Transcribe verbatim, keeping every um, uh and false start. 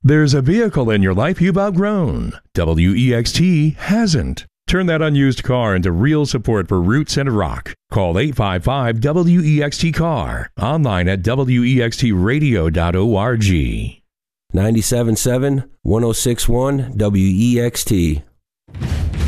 There's a vehicle in your life you've outgrown. W E X T hasn't. Turn that unused car into real support for roots and rock. Call eight five five W E X T car. Online at W E X T radio dot org. ninety-seven point seven, one oh six point one W E X T.